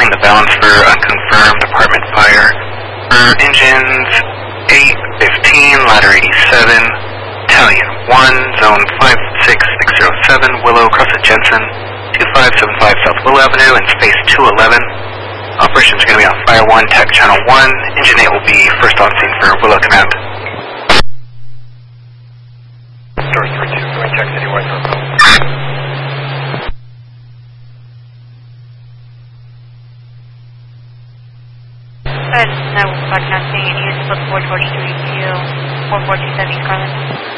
on the balance for unconfirmed apartment fire. For engines 815, ladder 87, Battalion 1, zone 56607, Willow, cross at Jensen, 2575 South Willow Avenue, and space 211. Operations are going to be on Fire 1, Tech Channel 1. Engine 8 will be first on scene for Willow Command. Doors 3-2, going check citywide circle. Good, now broadcasting, it is book 443 to 4427 East Garland.